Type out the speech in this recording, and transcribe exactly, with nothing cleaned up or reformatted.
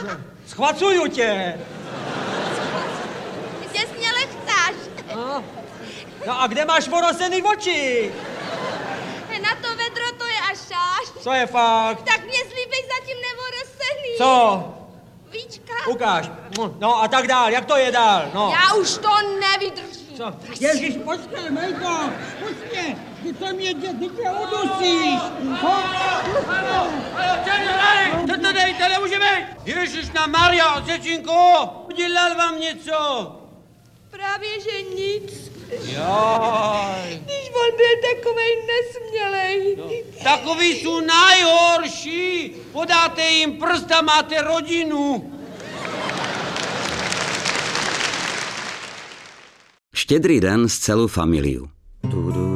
Schvacuju tě. Ty se mě lechtáš. No. no a kde máš vorosený oči? Na to vedro to je až až. Co je fakt? Tak mě zlíbej zatím nevorosený. Co? Víčka. Ukáž. No a tak dál, jak to je dál? No. Já už to nevydržím. Co? Ježíš, počkej, Majko, počkej, ty to mě, ty tě udusíš. To to dej, to nemůže být. Ježišna Maria, děčinko, udělal vám něco? Právě, že nic. Jaj. Když on byl takovej nesmělej. No, takový jsou nejhorší. Podáte jim prst a máte rodinu. Štedrý den s celou familiou.